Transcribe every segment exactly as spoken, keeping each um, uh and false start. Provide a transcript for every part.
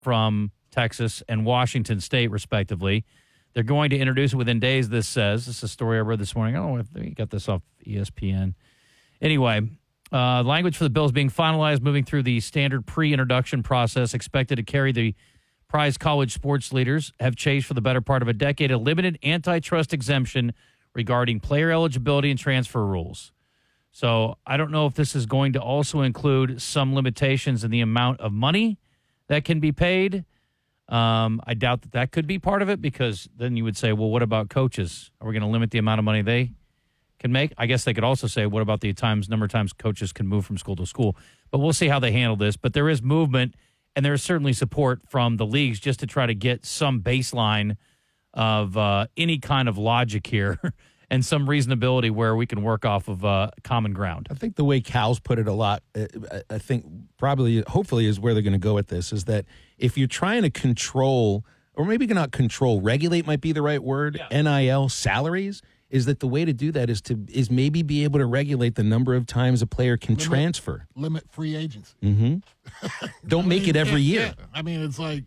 from Texas and Washington State, respectively. They're going to introduce it within days, this says. This is a story I read this morning. I don't know if they got this off E S P N. Anyway, uh, language for the bill is being finalized, moving through the standard pre-introduction process, expected to carry the prize. College sports leaders have chased for the better part of a decade a limited antitrust exemption regarding player eligibility and transfer rules. So I don't know if this is going to also include some limitations in the amount of money that can be paid. Um, I doubt that that could be part of it, because then you would say, well, what about coaches? Are we going to limit the amount of money they can make? I guess they could also say, what about the times number of times coaches can move from school to school? But we'll see how they handle this. But there is movement, and there is certainly support from the leagues just to try to get some baseline of uh, any kind of logic here and some reasonability where we can work off of uh, common ground. I think the way Cal's put it a lot, uh, I think probably, hopefully, is where they're going to go with this, is that if you're trying to control, or maybe not control, regulate might be the right word, yeah. N I L salaries, is that the way to do that is to is maybe be able to regulate the number of times a player can limit, transfer. Limit free agency. Mm-hmm. Don't I make mean, it every yeah, year. Yeah. I mean, it's like,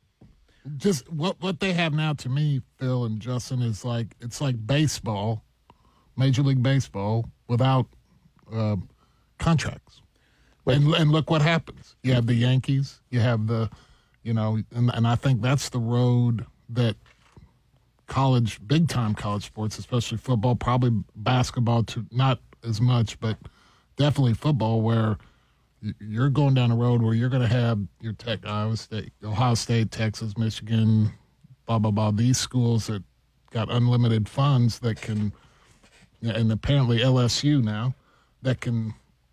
just what what they have now, to me, Phil and Justin, is like, it's like baseball, Major League Baseball, without uh, contracts. And, and look what happens. You have the Yankees, you have the, you know, and, and I think that's the road that college, big-time college sports, especially football, probably basketball, to not as much, but definitely football, where you're going down a road where you're going to have your Tech, Iowa State, Ohio State, Texas, Michigan, blah, blah, blah, these schools that got unlimited funds that can, and apparently L S U now, that can,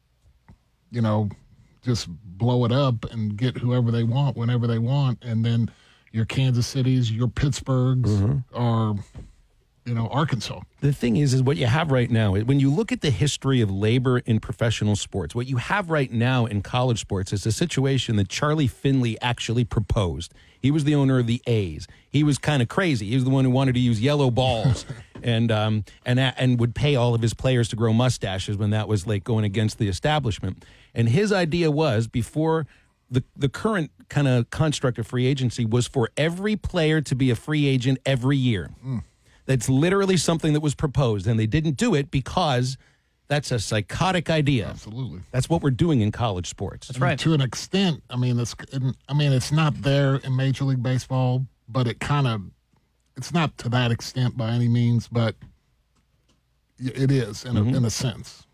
you know, just blow it up and get whoever they want, whenever they want. And then your Kansas Cities, your Pittsburghs, mm-hmm. are, you know, Arkansas. The thing is, is what you have right now, when you look at the history of labor in professional sports, what you have right now in college sports is a situation that Charlie Finley actually proposed. He was the owner of the A's. He was kind of crazy. He was the one who wanted to use yellow balls and um and and would pay all of his players to grow mustaches when that was like going against the establishment. And his idea was, before the the current kind of construct of free agency, was for every player to be a free agent every year. Mm. That's literally something that was proposed, and they didn't do it because that's a psychotic idea. Absolutely. That's what we're doing in college sports. That's right. To an extent, I mean, it's, I mean, it's not there in Major League Baseball, but it kind of, it's not to that extent by any means, but it is in a, mm-hmm. in a sense.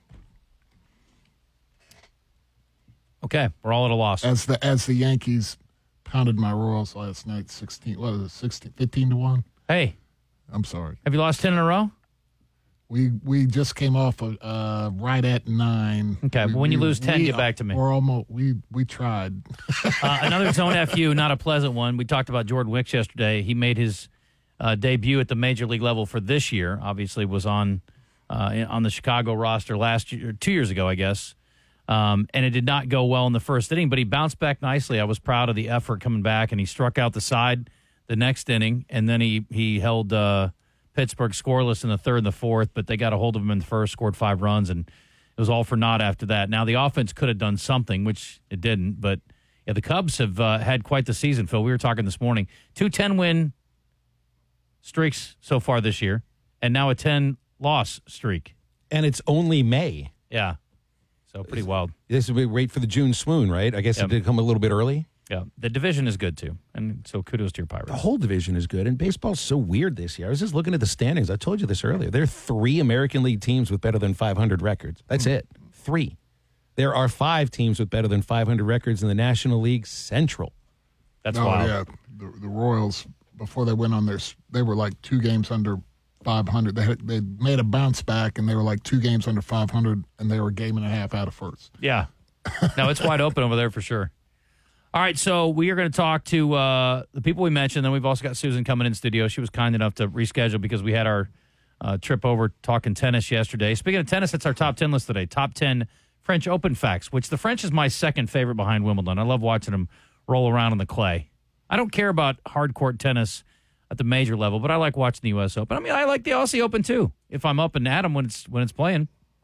Okay, we're all at a loss. As the as the Yankees pounded my Royals last night, sixteen, what was it, sixteen, fifteen to one? Hey. I'm sorry. Have you lost ten in a row? We we just came off of, uh, right at nine. Okay, we, but when we, you lose ten, we, get back to me. We're almost, we, we tried. uh, another Zone F U, not a pleasant one. We talked about Jordan Wicks yesterday. He made his uh, debut at the Major League level for this year. Obviously was on uh, on the Chicago roster last year, two years ago, I guess. Um, and it did not go well in the first inning, but he bounced back nicely. I was proud of the effort coming back, and he struck out the side the next inning, and then he, he held uh, Pittsburgh scoreless in the third and the fourth, but they got a hold of him in the first, scored five runs, and it was all for naught after that. Now, the offense could have done something, which it didn't, but yeah, the Cubs have uh, had quite the season, Phil. We were talking this morning. Two ten-win streaks so far this year, and now a ten-loss streak. And it's only May. Yeah, so pretty wild. This would be wait for the June swoon, right? I guess yep. It did come a little bit early. Yeah, the division is good, too, and so kudos to your Pirates. The whole division is good, and baseball's so weird this year. I was just looking at the standings. I told you this earlier. There are three American League teams with better than five hundred records. That's mm-hmm. it. Three. There are five teams with better than five hundred records in the National League Central. That's oh, wild. yeah. The, the Royals, before they went on their, they were like two games under five hundred. They had, they made a bounce back, and they were like two games under five hundred, and they were a game and a half out of first. Yeah. No, it's wide open over there for sure. All right, so we are going to talk to uh, the people we mentioned. Then we've also got Susan coming in studio. She was kind enough to reschedule because we had our uh, trip over talking tennis yesterday. Speaking of tennis, it's our top ten list today. Top ten French Open facts, which the French is my second favorite behind Wimbledon. I love watching them roll around on the clay. I don't care about hard court tennis at the major level, but I like watching the U S Open. I mean, I like the Aussie Open too. If I'm up and at them when it's when it's playing,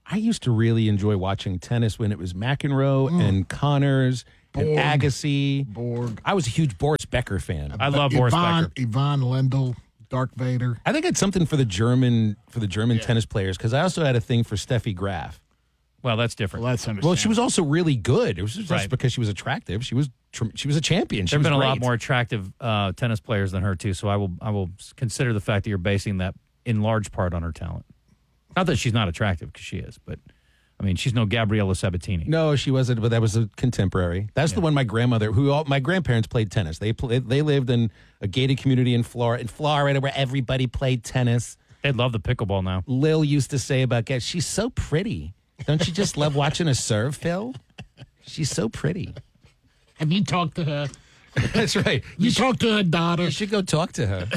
I used to really enjoy watching tennis when it was McEnroe mm. and Connors and Borg. Agassi. Borg. I was a huge Boris Becker fan. I love Yvonne, Boris Becker. Yvonne Lendl, Dark Vader. I think it's something for the German for the German yeah. tennis players because I also had a thing for Steffi Graf. Well, that's different. Well, that's understandable. Well, she was also really good. It was just right. because she was attractive. She was she was a champion. She There have been a great. lot more attractive uh, tennis players than her too. So I will I will consider the fact that you're basing that in large part on her talent. Not that she's not attractive because she is, but I mean she's no Gabriella Sabatini. No, she wasn't. But that was a contemporary. That's yeah. the one my grandmother, who all, my grandparents played tennis. They play, they lived in a gated community in Florida, in Florida where everybody played tennis. They'd love the pickleball now. Lil used to say about Gab, she's so pretty. Don't you just love watching her serve, Phil? She's so pretty. Have you talked to her? That's right. You, you talked to her daughter. You should go talk to her.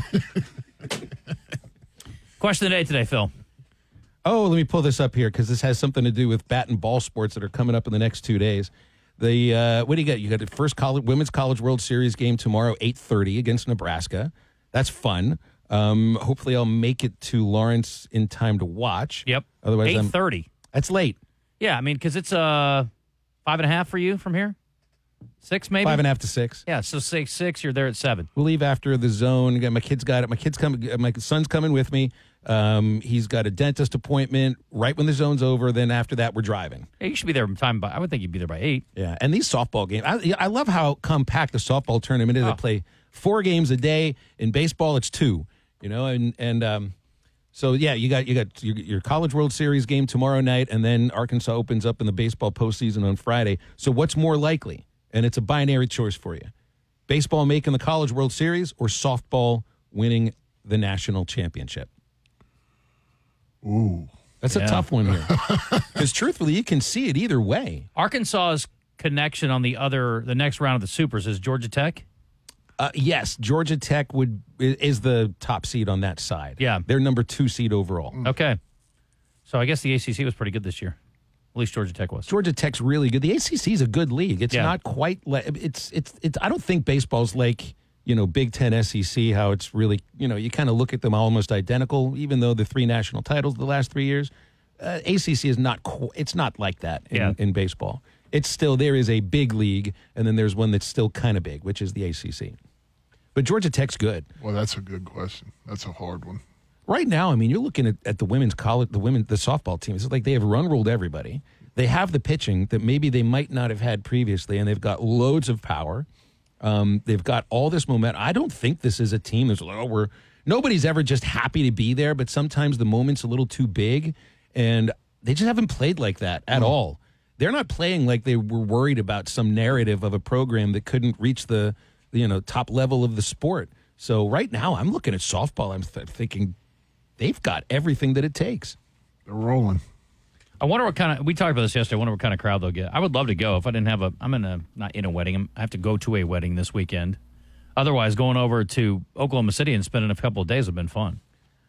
Question of the day today, Phil. Oh, let me pull this up here because this has something to do with bat and ball sports that are coming up in the next two days. The uh, what do you got? You got the first college, women's college World Series game tomorrow, eight thirty against Nebraska. That's fun. Um, hopefully, I'll make it to Lawrence in time to watch. Yep. Otherwise, eight thirty. That's late. Yeah, I mean, because it's uh, five and a half for you from here? Six, maybe? Five and a half to six. Yeah, so six, six, you're there at seven. We'll leave after the zone. Again, my kid's got it. My kid's coming. My son's coming with me. Um, he's got a dentist appointment right when the zone's over. Then after that, we're driving. Yeah, you should be there in time. By, I would think you'd be there by eight. Yeah, and these softball games. I, I love how compact the softball tournament is. Oh. They play four games a day. In baseball, it's two. You know, and and um, so yeah, you got you got your, your College World Series game tomorrow night, and then Arkansas opens up in the baseball postseason on Friday. So what's more likely? And it's a binary choice for you: baseball making the College World Series or softball winning the national championship. Ooh, that's yeah. a tough one here. Because truthfully, you can see it either way. Arkansas's connection on the other, the next round of the Supers is Georgia Tech. Uh, yes, Georgia Tech would is the top seed on that side. Yeah, they're number two seed overall. Okay, so I guess the A C C was pretty good this year. At least Georgia Tech was. Georgia Tech's really good. The A C C is a good league. It's yeah. not quite like it's it's it's. I don't think baseball's like you know Big Ten, S E C. How it's really you know you kind of look at them almost identical, even though the three national titles the last three years. Uh, A C C is not. Qu- it's not like that in, yeah. in baseball. It's still there is a big league, and then there's one that's still kind of big, which is the A C C. But Georgia Tech's good. Well, that's a good question. That's a hard one. Right now, I mean, you're looking at, at the women's college, the women, the softball team. It's like they have run ruled everybody. They have the pitching that maybe they might not have had previously, and they've got loads of power. Um, they've got all this momentum. I don't think this is a team that's like, oh, we're nobody's ever just happy to be there, but sometimes the moment's a little too big, and they just haven't played like that at mm. all. They're not playing like they were worried about some narrative of a program that couldn't reach the you know top level of the sport. So right now, I'm looking at softball. I'm th- thinking they've got everything that it takes. They're rolling. I wonder what kind of, we talked about this yesterday, I wonder what kind of crowd they'll get. I would love to go if I didn't have a, I'm in a, not in a wedding, I'm, I have to go to a wedding this weekend. Otherwise, going over to Oklahoma City and spending a couple of days would have been fun.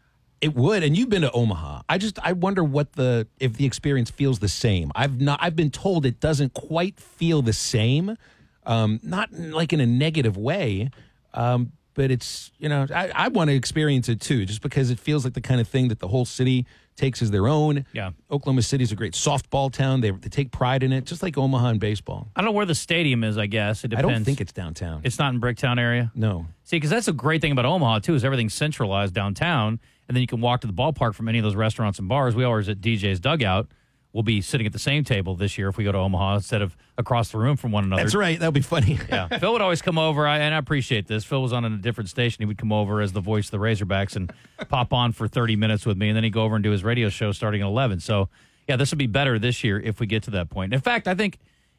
It would, and you've been to Omaha. I just, I wonder what the, if the experience feels the same. I've not, I've been told it doesn't quite feel the same, um, not like in a negative way, um, but it's, you know, I, I want to experience it too, just because it feels like the kind of thing that the whole city takes as their own. Yeah. Oklahoma City's a great softball town. They, they take pride in it, just like Omaha in baseball. I don't know where the stadium is, I guess. It depends. I don't think it's downtown. It's not in Bricktown area? No. See, because that's a great thing about Omaha, too, is everything's centralized downtown, and then you can walk to the ballpark from any of those restaurants and bars. We always at D J's Dugout. We'll be sitting at the same table this year if we go to Omaha instead of across the room from one another. That's right. That'll be funny. Yeah. Phil would always come over, I, and I appreciate this. Phil was on a different station. He would come over as the voice of the Razorbacks and pop on for thirty minutes with me, and then he'd go over and do his radio show starting at eleven. So, yeah, this will be better this year if we get to that point. In fact, I think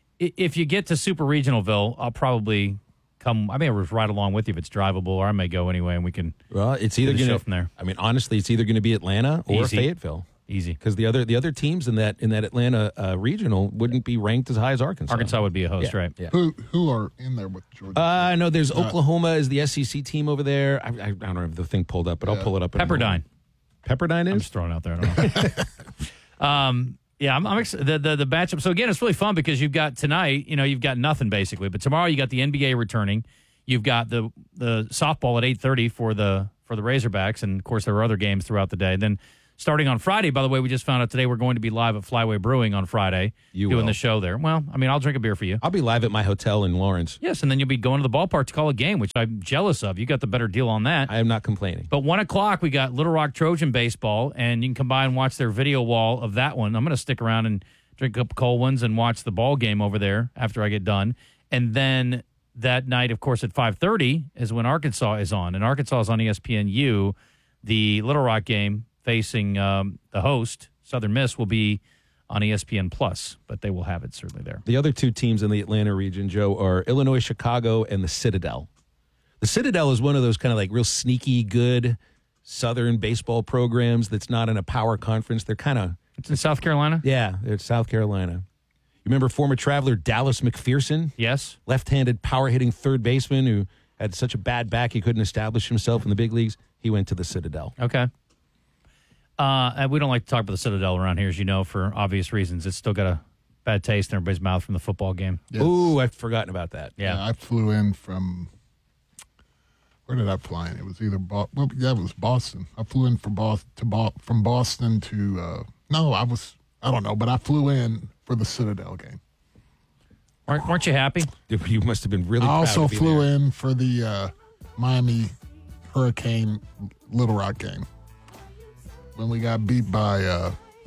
if you get to Super Regionalville, I'll probably come. I may ride along with you if it's drivable, or I may go anyway, and we can Well, it's either do the going show to from there. I mean, honestly, it's either going to be Atlanta or Easy. Fayetteville. Easy. Because the other the other teams in that in that Atlanta uh, regional wouldn't be ranked as high as Arkansas. Arkansas would be a host, Yeah, right? Yeah. Who who are in there with Georgia? Uh, I know there's Oklahoma is the S E C team over there. I, I, I don't have the thing pulled up, but Yeah. I'll pull it up. in a Pepperdine. moment. Pepperdine I'm is? just throwing it out there. I don't know. um, yeah, I'm, I'm ex- the, the the matchup. So again, it's really fun because you've got tonight. You know, you've got nothing basically, but tomorrow you got the N B A returning. You've got the the softball at eight thirty for the for the Razorbacks, and of course there were other games throughout the day. And then starting on Friday. By the way, we just found out today we're going to be live at Flyway Brewing on Friday You doing will. the show there. Well, I mean, I'll drink a beer for you. I'll be live at my hotel in Lawrence. Yes, and then you'll be going to the ballpark to call a game, which I'm jealous of. You got the better deal on that. I am not complaining. But one o'clock, we got Little Rock Trojan baseball, and you can come by and watch their video wall of that one. I'm going to stick around and drink up cold ones and watch the ball game over there after I get done. And then that night, of course, at five thirty is when Arkansas is on. And Arkansas is on E S P N U. The Little Rock game facing um, the host, Southern Miss, will be on E S P N Plus, but they will have it certainly there. The other two teams in the Atlanta region, Joe, are Illinois Chicago and the Citadel. The Citadel is one of those kind of like real sneaky, good Southern baseball programs that's not in a power conference. They're kind of, It's in South Carolina? yeah, it's South Carolina. You remember former Traveler Dallas McPherson? Yes. Left-handed power-hitting third baseman who had such a bad back he couldn't establish himself in the big leagues. He went to the Citadel. Okay. Uh, and we don't like to talk about the Citadel around here, as you know, for obvious reasons. It's still got a bad taste in everybody's mouth from the football game. Yes. Ooh, I've forgotten about that. Yeah. Yeah, I flew in from. Where did I fly in? It was either Bo- well, yeah, it was Boston. I flew in from Boston to Bo- from Boston to uh, no, I was I don't know, but I flew in for the Citadel game. Weren't, weren't you happy? You must have been really I proud also to be flew there. in for the uh, Miami Hurricane Little Rock game when we got beat by uh,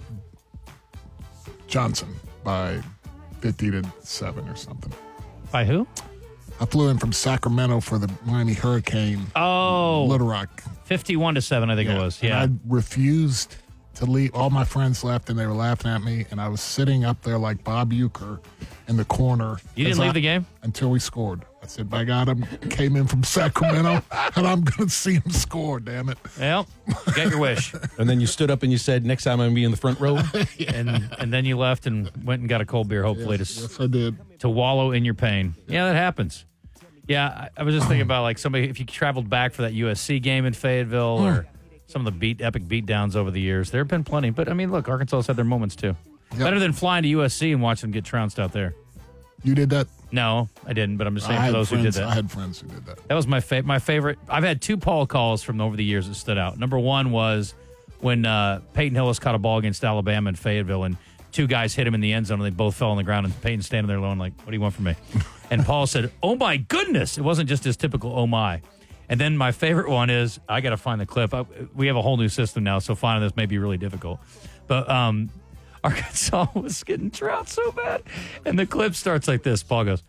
Johnson by fifty to seven or something. By who? I flew in from Sacramento for the Miami Hurricane Oh, Little Rock. fifty-one to seven, I think it was. And Yeah. I refused to leave. All my friends left, and they were laughing at me. And I was sitting up there like Bob Uecker in the corner. You didn't as leave I- the game? until we scored. I said, "By God, I came in from Sacramento, and I'm going to see him score. Damn it!" Well, you got your wish. And then you stood up and you said, next time I'm going to be in the front row. and and then you left and went and got a cold beer, hopefully, Yes, to, yes, I did. to wallow in your pain. Yeah, that happens. Yeah, I, I was just thinking about like somebody, if you traveled back for that U S C game in Fayetteville or some of the beat epic beatdowns over the years, there have been plenty. But, I mean, look, Arkansas had their moments, too. Yep. Better than flying to U S C and watching them get trounced out there. You did that. No, I didn't, but I'm just saying I for had those friends, who did that. I had friends who did that. That was my fa- my favorite. I've had two Paul calls from over the years that stood out. Number one was when uh, Peyton Hillis caught a ball against Alabama in Fayetteville, and two guys hit him in the end zone, and they both fell on the ground, and Peyton's standing there alone like, what do you want from me? And Paul said, oh, my goodness. It wasn't just his typical oh, my. And then my favorite one is, I got to find the clip. I, we have a whole new system now, so finding this may be really difficult. But um, Arkansas was getting trounced so bad. And the clip starts like this. Paul goes,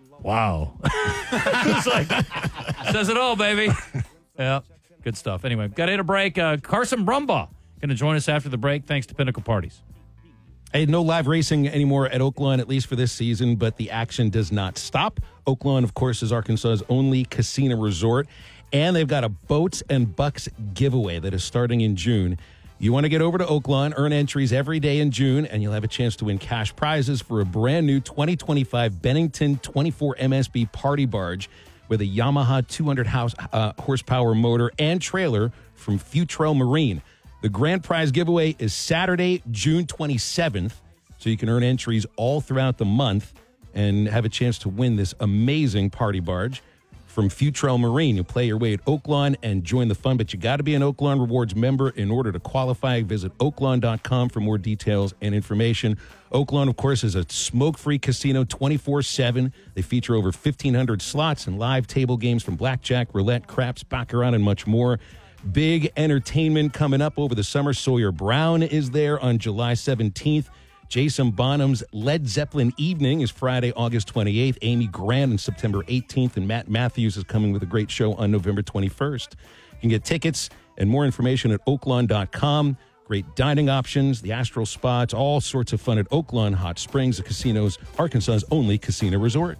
wow. It's like, says it all, baby. Yeah, good stuff. Anyway, got to hit a break. Uh, Carson Brumbaugh going to join us after the break, thanks to Pinnacle Parties. Hey, no live racing anymore at Oaklawn, at least for this season, but the action does not stop. Oaklawn, of course, is Arkansas's only casino resort, and they've got a Boats and Bucks giveaway that is starting in June. You want to get over to Oaklawn, earn entries every day in June, and you'll have a chance to win cash prizes for a brand new twenty twenty-five Bennington twenty-four M S B party barge with a Yamaha two hundred house, uh, horsepower motor and trailer from Futrell Marine. The grand prize giveaway is Saturday, June twenty-seventh, so you can earn entries all throughout the month and have a chance to win this amazing party barge from Futrell Marine. You'll play your way at Oaklawn and join the fun, but you got to be an Oaklawn Rewards member in order to qualify. Visit oaklawn dot com for more details and information. Oaklawn, of course, is a smoke-free casino twenty-four seven. They feature over fifteen hundred slots and live table games from blackjack, roulette, craps, baccarat, and much more. Big entertainment coming up over the summer. Sawyer Brown is there on July seventeenth. Jason Bonham's Led Zeppelin Evening is Friday, August twenty-eighth. Amy Grant on September eighteenth. And Matt Matthews is coming with a great show on November twenty-first. You can get tickets and more information at oaklawn dot com. Great dining options, the Astral Spa. It's all sorts of fun at Oaklawn Hot Springs, the casino's Arkansas's only casino resort.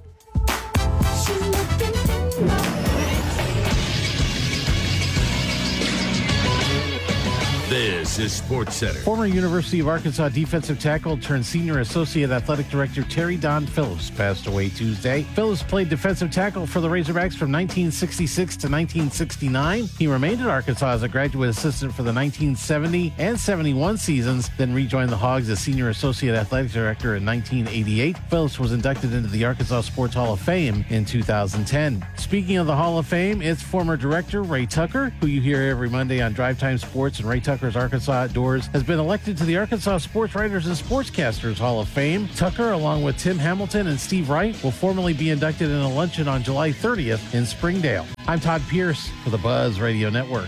This is Sports Center. Former University of Arkansas defensive tackle turned senior associate athletic director Terry Don Phillips passed away Tuesday. Phillips played defensive tackle for the Razorbacks from nineteen sixty-six to nineteen sixty-nine. He remained at Arkansas as a graduate assistant for the nineteen seventy and seventy-one seasons, then rejoined the Hogs as senior associate athletic director in nineteen eighty-eight. Phillips was inducted into the Arkansas Sports Hall of Fame in two thousand ten. Speaking of the Hall of Fame, it's former director Ray Tucker, who you hear every Monday on Drive Time Sports and Ray Tucker's Arkansas Arkansas Outdoors, has been elected to the Arkansas Sports Writers and Sportscasters Hall of Fame. Tucker, along with Tim Hamilton and Steve Wright, will formally be inducted in a luncheon on July thirtieth in Springdale. I'm Todd Pierce for the Buzz Radio Network.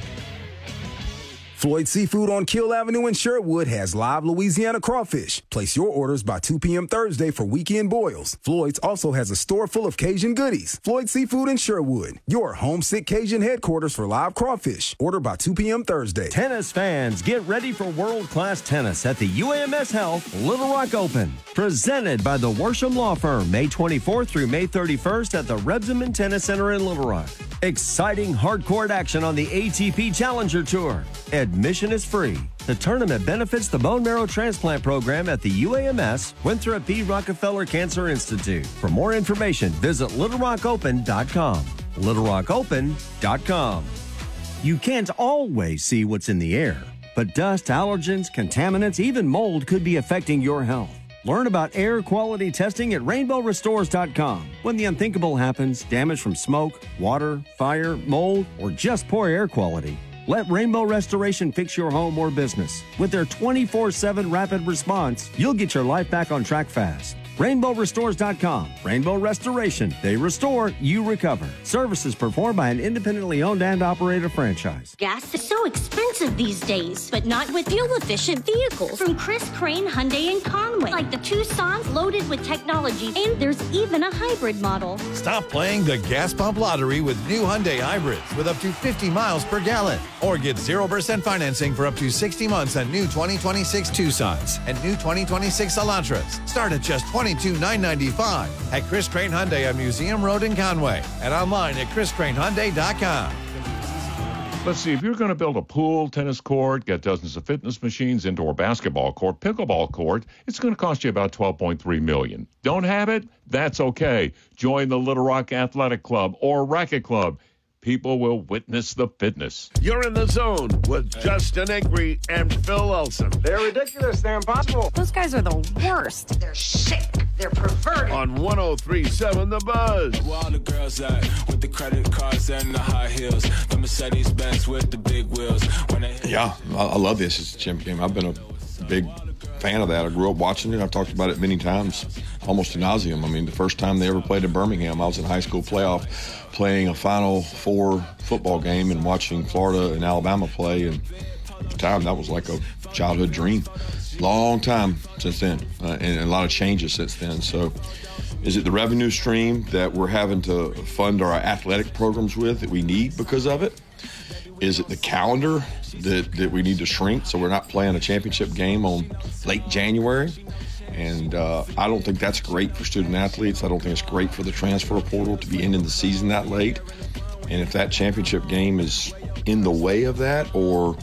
Floyd Seafood on Kill Avenue in Sherwood has live Louisiana crawfish. Place your orders by two p.m. Thursday for weekend boils. Floyd's also has a store full of Cajun goodies. Floyd Seafood in Sherwood, your homesick Cajun headquarters for live crawfish. Order by two p.m. Thursday. Tennis fans, get ready for world-class tennis at the U A M S Health Little Rock Open. Presented by the Worsham Law Firm, May twenty-fourth through May thirty-first at the Rebsamen Tennis Center in Little Rock. Exciting hardcourt action on the A T P Challenger Tour. Admission is free. The tournament benefits the bone marrow transplant program at the U A M S Winthrop B. Rockefeller Cancer Institute. For more information, visit little rock open dot com. little rock open dot com. You can't always see what's in the air, but dust, allergens, contaminants, even mold could be affecting your health. Learn about air quality testing at rainbow restores dot com. When the unthinkable happens, damage from smoke, water, fire, mold, or just poor air quality, let Rainbow Restoration fix your home or business. With their twenty-four seven rapid response, you'll get your life back on track fast. rainbow restores dot com. Rainbow Restoration. They restore, you recover. Services performed by an independently owned and operated franchise. Gas is so expensive these days, but not with fuel-efficient vehicles. From Chris Crane Hyundai in Conway, like the Tucson's loaded with technology, and there's even a hybrid model. Stop playing the gas pump lottery with new Hyundai hybrids with up to fifty miles per gallon. Or get zero percent financing for up to sixty months on new twenty twenty-six Tucsons and new twenty twenty-six Elantras. Start at just twenty-two thousand nine hundred ninety-five dollars at Chris Crane Hyundai on Museum Road in Conway and online at chris crane hyundai dot com. Let's see, if you're going to build a pool, tennis court, get dozens of fitness machines, indoor basketball court, pickleball court, it's going to cost you about twelve point three million dollars. Don't have it? That's okay. Join the Little Rock Athletic Club or Racket Club. People will witness the fitness. You're in the zone with Justin Eckery and Phil Olsen. They're ridiculous. They're impossible. Those guys are the worst. They're sick. They're perverted. On one oh three point seven The Buzz. Where all the girls at with the credit cards and the high heels. The Mercedes Benz with the big wheels. When they- yeah, I, I love this as a championship game. I've been a big fan of that. I grew up watching it. I've talked about it many times, almost to nauseum. I mean, the first time they ever played in Birmingham, I was in high school playoff playing a Final Four football game and watching Florida and Alabama play. And at the time, that was like a childhood dream. Long time since then, uh, and a lot of changes since then. So is it the revenue stream that we're having to fund our athletic programs with that we need because of it? Is it the calendar that, that we need to shrink so we're not playing a championship game on late January? And uh, I don't think that's great for student athletes. I don't think it's great for the transfer portal to be ending the season that late. And if that championship game is in the way of that or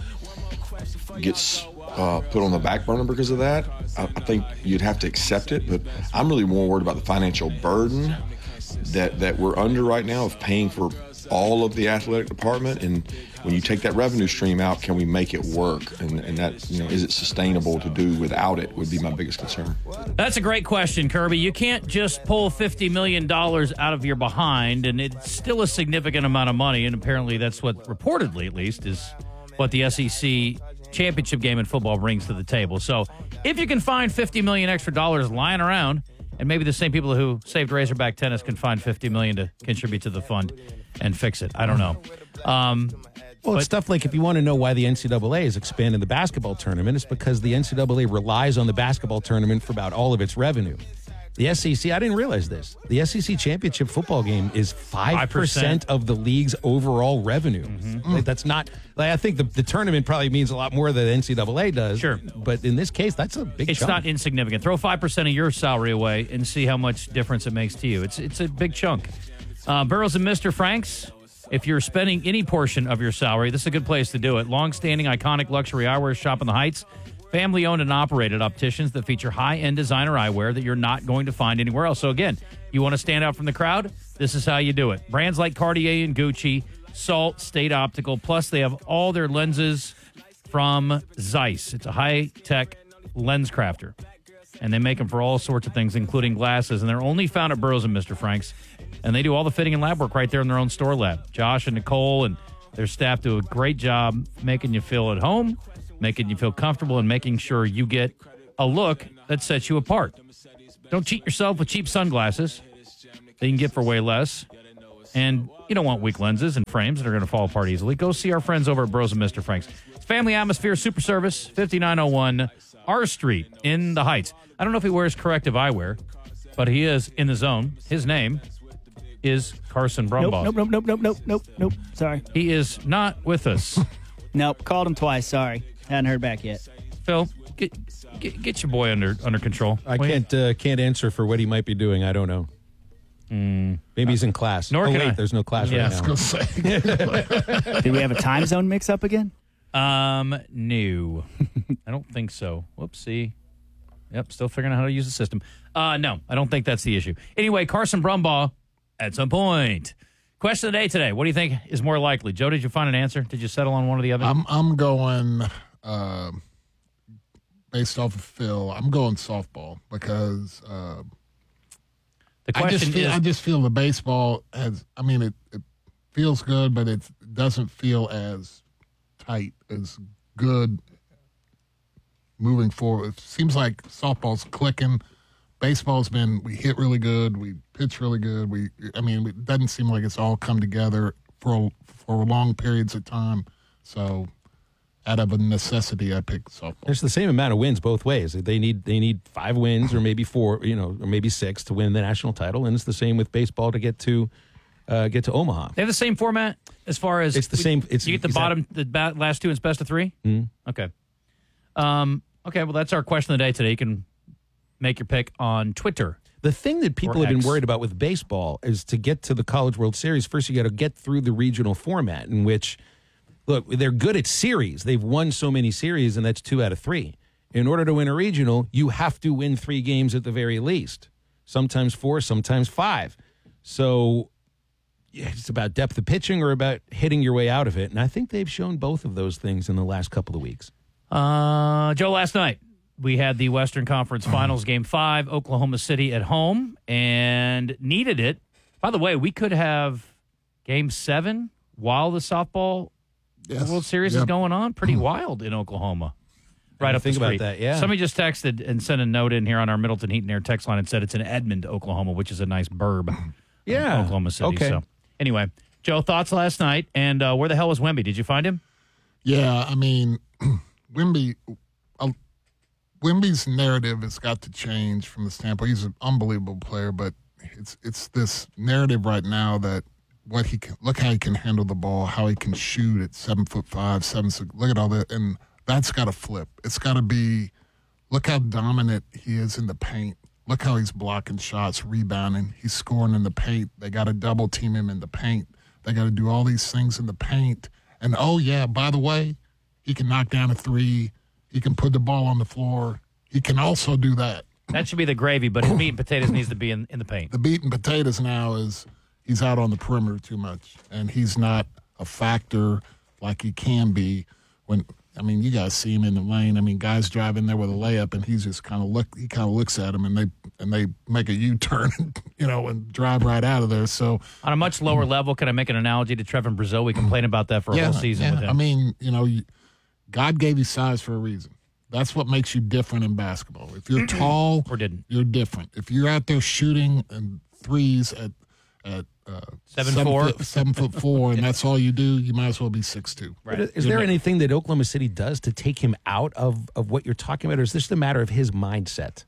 gets uh, put on the back burner because of that, I, I think you'd have to accept it. But I'm really more worried about the financial burden that, that we're under right now of paying for all of the athletic department. And when you take that revenue stream out, can we make it work? And, and that, you know, is it sustainable to do without it would be my biggest concern. That's a great question, Kirby. You can't just pull fifty million dollars out of your behind, and it's still a significant amount of money, and apparently that's what, reportedly at least, is what the S E C championship game in football brings to the table. So if you can find fifty million dollars extra dollars lying around, and maybe the same people who saved Razorback Tennis can find fifty million dollars to contribute to the fund and fix it. I don't know. Um, Well, it's stuff like if you want to know why the N C double A is expanding the basketball tournament, it's because the N C double A relies on the basketball tournament for about all of its revenue. The S E C, I didn't realize this. The S E C championship football game is five percent of the league's overall revenue. Mm-hmm. Like, that's not, like, I think the, the tournament probably means a lot more than the N C double A does. Sure. But in this case, that's a big It's chunk. not insignificant. Throw five percent of your salary away and see how much difference it makes to you. It's, it's a big chunk. Uh, Burroughs and Mister Franks, if you're spending any portion of your salary, this is a good place to do it. Long-standing, iconic luxury eyewear shop in the Heights. Family-owned and operated opticians that feature high-end designer eyewear that you're not going to find anywhere else. So, again, you want to stand out from the crowd? This is how you do it. Brands like Cartier and Gucci, Salt, State Optical, plus they have all their lenses from Zeiss. It's a high-tech lens crafter, and they make them for all sorts of things, including glasses, and they're only found at Burroughs and Mister Franks. And they do all the fitting and lab work right there in their own store lab. Josh and Nicole and their staff do a great job making you feel at home making you feel comfortable and making sure you get a look that sets you apart. Don't cheat yourself with cheap sunglasses that you can get for way less. And you don't want weak lenses and frames that are going to fall apart easily. Go see our friends over at Bros and Mister Frank's. It's Family Atmosphere Super Service, fifty-nine oh one R Street in the Heights. I don't know if he wears corrective eyewear, but he is in the zone. His name is Carson Brumbaugh. Nope, nope, nope, nope, nope, nope, nope. Sorry. He is not with us. Nope, called him twice. Sorry. Hadn't heard back yet. Phil, get get, get your boy under under control. I can't uh, can't answer for what he might be doing. I don't know. Mm. Maybe he's in class. Nor oh, can wait, I. there's no class Yeah. right now. Did we have a time zone mix up again? Um, no. I don't think so. Whoopsie. Yep, still figuring out how to use the system. Uh, no, I don't think that's the issue. Anyway, Carson Brumbaugh at some point. Question of the day today. What do you think is more likely? Joe, did you find an answer? Did you settle on one or the other? I'm I'm going uh, based off of Phil. I'm going softball because uh, the I just question feel, is- I just feel the baseball has. I mean, it, it feels good, but it doesn't feel as tight as good moving forward. It seems like softball's clicking. Baseball's been, we hit really good, we pitch really good. We, I mean, it doesn't seem like it's all come together for for long periods of time. So, out of a necessity, I picked softball. There's the same amount of wins both ways. They need they need five wins or maybe four, you know, or maybe six to win the national title, and it's the same with baseball to get to uh, get to Omaha. They have the same format as far as It's the same- it's- you get the is that- bottom, the ba- last two, and it's best of three. Mhm. Okay. Um. Okay. Well, that's our question of the day today. You can make your pick on Twitter. The thing that people Or have been X. worried about with baseball is to get to the College World Series, first you got to get through the regional format in which, look, they're good at series. They've won so many series, and that's two out of three. In order to win a regional, you have to win three games at the very least, sometimes four, sometimes five. So yeah, it's about depth of pitching or about hitting your way out of it. And I think they've shown both of those things in the last couple of weeks. Uh, Joe, last night we had the Western Conference Finals Game five, Oklahoma City at home, and needed it. By the way, we could have Game seven while the softball Yes. World Series is Yep. going on. Pretty wild in Oklahoma. Right didn't up the think about street. that, yeah. Somebody just texted and sent a note in here on our Middleton Heat and Air text line and said it's in Edmond, Oklahoma, which is a nice burb. of Yeah. Oklahoma City. Okay. So anyway, Joe, thoughts last night, and uh, where the hell was Wemby? Did you find him? Yeah, I mean, Wemby, uh, Wemby's narrative has got to change from the standpoint. He's an unbelievable player, but it's it's this narrative right now that what he can look how he can handle the ball, how he can shoot at seven foot five, seven six. Look at all that, and that's got to flip. It's got to be. Look how dominant he is in the paint. Look how he's blocking shots, rebounding. He's scoring in the paint. They got to double team him in the paint. They got to do all these things in the paint. And oh yeah, by the way, he can knock down a three. He can put the ball on the floor. He can also do that. That should be the gravy, but his meat and potatoes needs to be in, in the paint. The meat and potatoes now is he's out on the perimeter too much, and he's not a factor like he can be when. I mean, you guys see him in the lane. I mean, guys drive in there with a layup, and he's just kind of look. He kind of looks at them, and they and they make a U-turn, you know, and drive right out of there. So On a much lower level, can I make an analogy to Trevin Brazil? We complain about that for a yeah, whole season yeah. with him. I mean, you know, you, God gave you size for a reason. That's what makes you different in basketball. If you're tall, or didn't, you're different. If you're out there shooting and threes at at uh, Seven four. foot, seven foot four, and that's all you do, you might as well be six two. But is there anything that Oklahoma City does to take him out of, of what you're talking about, or is this the matter of his mindset?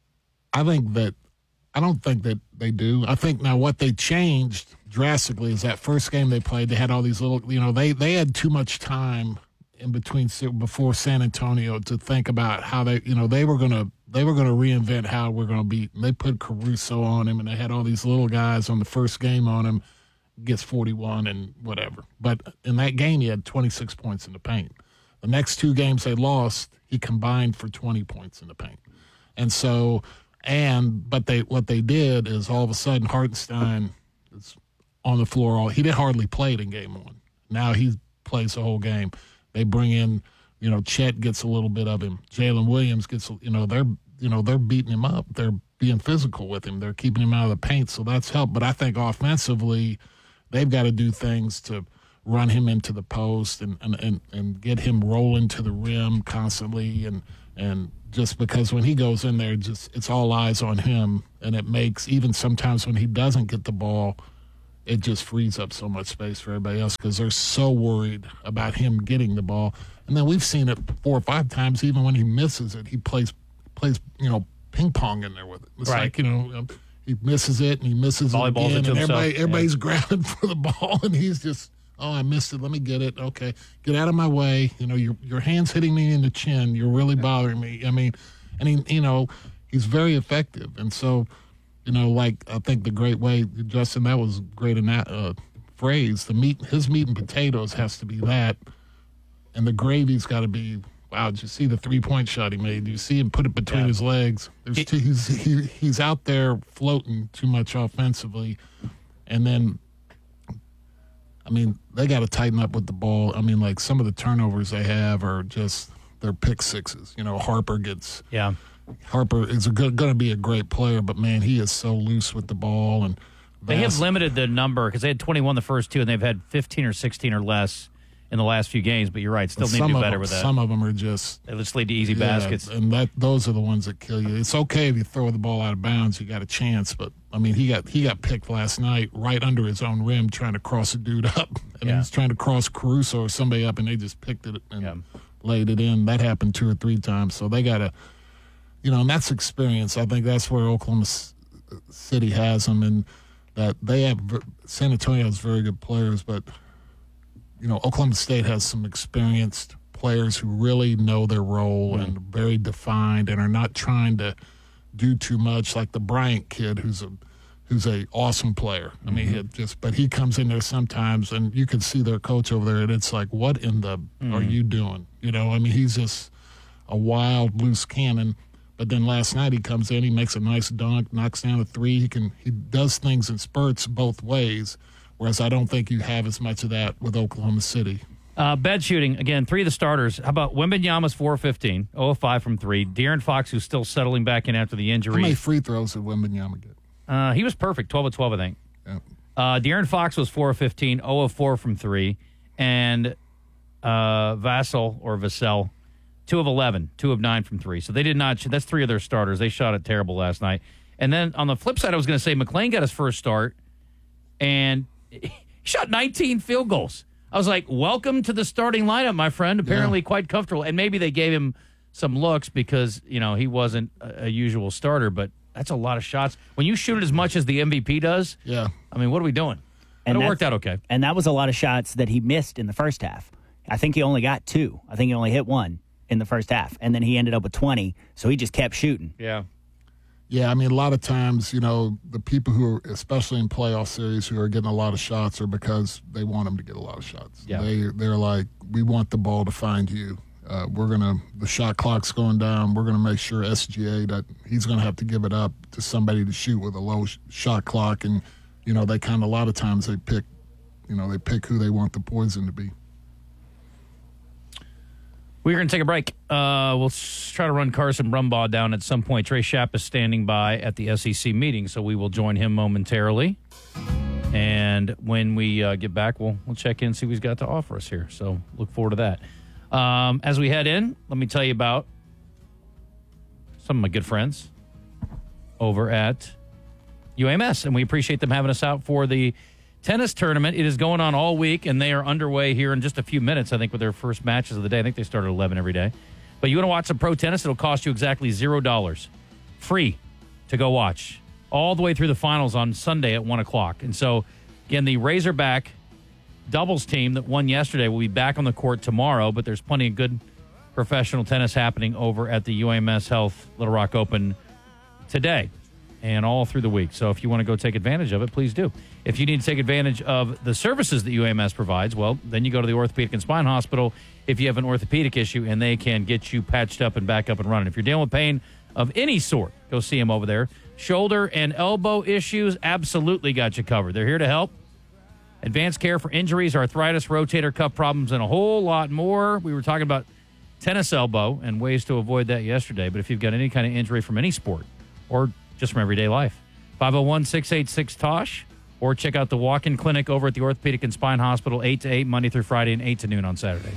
I think that I don't think that they do. I think now what they changed drastically is that first game they played, they had all these little, you know, they they had too much time in between before San Antonio to think about how they, you know, they were gonna they were gonna reinvent how we're gonna beat. And they put Caruso on him, and they had all these little guys on the first game on him, gets forty-one and whatever. But in that game, he had twenty-six points in the paint. The next two games they lost, he combined for twenty points in the paint, and so. And but they what they did is all of a sudden Hartenstein is on the floor. All he did hardly played in game one. Now he plays the whole game. They bring in, you know, Chet gets a little bit of him. Jalen Williams gets, you know, they're you know they're beating him up. They're being physical with him. They're keeping him out of the paint. So that's helped. But I think offensively, they've got to do things to run him into the post and, and, and, and get him rolling to the rim constantly. And, and just because when he goes in there, just it's all eyes on him. And it makes, even sometimes when he doesn't get the ball, it just frees up so much space for everybody else because they're so worried about him getting the ball. And then we've seen it four or five times. Even when he misses it, he plays, plays you know, ping pong in there with it. It's right. like, you know, he misses it and he misses Volleyball's it again. it to And himself. everybody, everybody's Yeah. grabbing for the ball, and he's just, oh, I missed it. Let me get it. Okay, get out of my way. You know, your your hand's hitting me in the chin. You're really bothering me. I mean, and he, you know, he's very effective. And so, you know, like I think the great way, Justin, that was great in that uh, phrase. The meat, his meat and potatoes has to be that, and the gravy's got to be. Wow, did you see the three-point shot he made? Did you see him put it between Yeah. his legs? There's two, he's he, he's out there floating too much offensively, and then. I mean, they got to tighten up with the ball. I mean, like some of the turnovers they have are just they're pick sixes. You know, Harper gets yeah. Harper is going to be a great player, but man, he is so loose with the ball. And They have limited the number because they had twenty-one the first two, and they've had fifteen or sixteen or less in the last few games. But you're right, still need to some do of better them, with that. Some of them are just They just lead to easy yeah, baskets. and that those are the ones that kill you. It's okay if you throw the ball out of bounds, you got a chance. But I mean, he got he got picked last night right under his own rim, trying to cross a dude up, and Yeah. he was trying to cross Caruso or somebody up, and they just picked it and Yeah. laid it in. That happened two or three times. So they got to, you know, and that's experience. I think that's where Oklahoma S- City has them, and that they have San Antonio has very good players, but you know, Oklahoma State has some experienced players who really know their role Mm-hmm. and very defined and are not trying to do too much, like the Bryant kid who's a who's a awesome player. I mean, Mm-hmm. he just but he comes in there sometimes and you can see their coach over there and it's like, what in the Mm-hmm. are you doing? You know, I mean, he's just a wild loose cannon. But then last night he comes in, he makes a nice dunk, knocks down a three. He can he does things in spurts both ways. Whereas I don't think you have as much of that with Oklahoma City. Uh, bed shooting, again, three of the starters. How about Wembanyama's four of fifteen, zero of five from three. De'Aaron Fox, who's still settling back in after the How injury. many free throws did Wembanyama get? Uh, he was perfect, twelve of twelve, I think. Yeah. Uh, De'Aaron Fox was four of fifteen, zero of four from three. And uh, Vassell, or Vassell, two of eleven, two of nine from three. So they did not, that's three of their starters. They shot it terrible last night. And then on the flip side, I was going to say McClain got his first start, and he shot nineteen field goals. I was like, welcome to the starting lineup, my friend. Apparently Yeah. quite comfortable. And maybe they gave him some looks because, you know, he wasn't a, a usual starter, but that's a lot of shots. When you shoot it as much as the M V P does, Yeah. I mean, what are we doing? And And it that's- worked out okay. And that was a lot of shots that he missed in the first half. I think he only got two. I think he only hit one in the first half. And then he ended up with twenty, so he just kept shooting. Yeah. Yeah, I mean, a lot of times, you know, the people who are, especially in playoff series, who are getting a lot of shots are because they want them to get a lot of shots. Yeah. They, they're like, we want the ball to find you. Uh, we're going to, the shot clock's going down. We're going to make sure S G A that he's going to have to give it up to somebody to shoot with a low sh- shot clock. And, you know, they kind of, a lot of times they pick, you know, they pick who they want the poison to be. We're going to take a break. Uh, we'll s- try to run Carson Brumbaugh down at some point. Trey Schapp is standing by at the S E C meeting, so we will join him momentarily. And when we uh, get back, we'll we'll check in and see what he's got to offer us here. So look forward to that. Um, as we head in, let me tell you about some of my good friends over at U A M S, and we appreciate them having us out for the tennis tournament. It is going on all week, and they are underway here in just a few minutes, I think, with their first matches of the day. I think they start at eleven every day. But you want to watch some pro tennis, it'll cost you exactly zero dollars. Free to go watch. All the way through the finals on Sunday at one o'clock. And so, again, the Razorback doubles team that won yesterday will be back on the court tomorrow, but there's plenty of good professional tennis happening over at the U A M S Health Little Rock Open today and all through the week. So if you want to go take advantage of it, please do. If you need to take advantage of the services that U A M S provides, well, then you go to the Orthopedic and Spine Hospital if you have an orthopedic issue, and they can get you patched up and back up and running. If you're dealing with pain of any sort, go see them over there. Shoulder and elbow issues, absolutely got you covered. They're here to help. Advanced care for injuries, arthritis, rotator cuff problems, and a whole lot more. We were talking about tennis elbow and ways to avoid that yesterday, but if you've got any kind of injury from any sport or just from everyday life, five oh one, six eight six, T O S H Or check out the walk-in clinic over at the Orthopedic and Spine Hospital, eight to eight, Monday through Friday, and eight to noon on Saturday.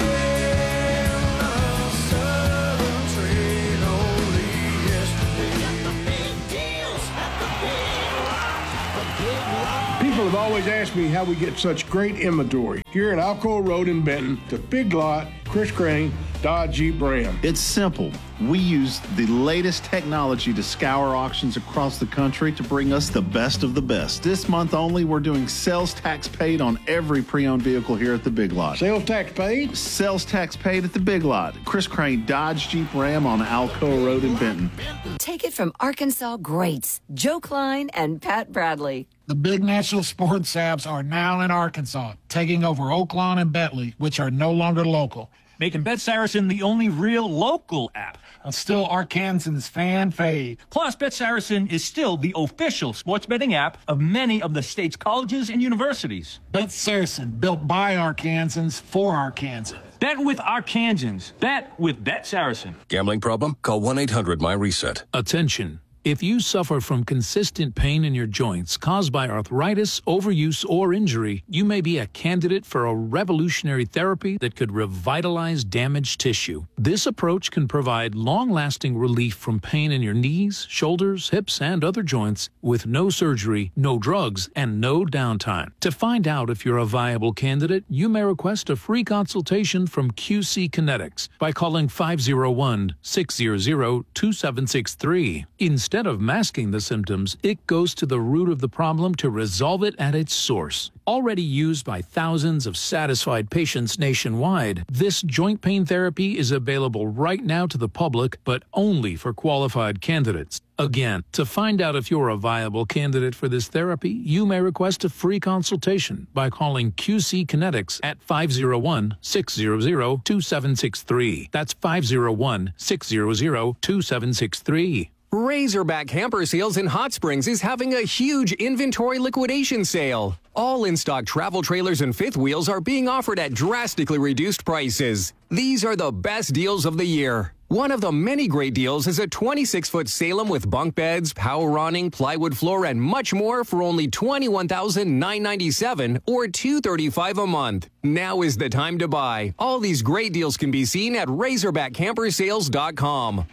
People have always asked me how we get such great inventory. Here at Alcoa Road in Benton, the Big Lot, Chris Crane, Dodge Jeep Ram. It's simple. We use the latest technology to scour auctions across the country to bring us the best of the best. This month only, we're doing sales tax paid on every pre-owned vehicle here at the Big Lot. Sales tax paid? Sales tax paid at the Big Lot. Chris Crane, Dodge Jeep Ram on Alcoa Road in Benton. Take it from Arkansas greats, Joe Klein and Pat Bradley. The big national sports apps are now in Arkansas, taking over Oaklawn and Bentley, which are no longer local. Making Bet Saracen the only real local app. And still Arkansans fan fave. Plus, Bet Saracen is still the official sports betting app of many of the state's colleges and universities. Bet Saracen, built by Arkansans for Arkansans. Bet with Arkansans. Bet with Bet Saracen. Gambling problem? Call one eight hundred my reset. Attention. If you suffer from consistent pain in your joints caused by arthritis, overuse, or injury, you may be a candidate for a revolutionary therapy that could revitalize damaged tissue. This approach can provide long-lasting relief from pain in your knees, shoulders, hips, and other joints with no surgery, no drugs, and no downtime. To find out if you're a viable candidate, you may request a free consultation from Q C Kinetics by calling five oh one, six hundred, two seven six three. Instead Instead of masking the symptoms, it goes to the root of the problem to resolve it at its source. Already used by thousands of satisfied patients nationwide, this joint pain therapy is available right now to the public, but only for qualified candidates. Again, to find out if you're a viable candidate for this therapy, you may request a free consultation by calling Q C Kinetics at five oh one, six hundred, two seven six three. That's five oh one, six hundred, two seven six three. Razorback Hamper Sales in Hot Springs is having a huge inventory liquidation sale. All in-stock travel trailers and fifth wheels are being offered at drastically reduced prices. These are the best deals of the year. One of the many great deals is a twenty-six foot Salem with bunk beds, power awning, plywood floor, and much more for only twenty-one thousand nine hundred ninety-seven dollars or two hundred thirty-five dollars a month. Now is the time to buy. All these great deals can be seen at razorback camper sales dot com.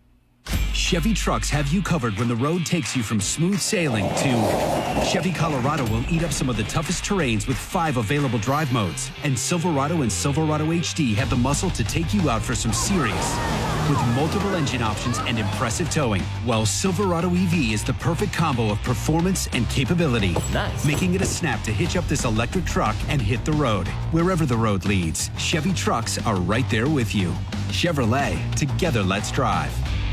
Chevy trucks have you covered when the road takes you from smooth sailing to Chevy Colorado will eat up some of the toughest terrains with five available drive modes. And Silverado and Silverado H D have the muscle to take you out for some serious with multiple engine options and impressive towing. While Silverado E V is the perfect combo of performance and capability, nice. Making it a snap to hitch up this electric truck and hit the road. Wherever the road leads, Chevy trucks are right there with you. Chevrolet, together let's drive.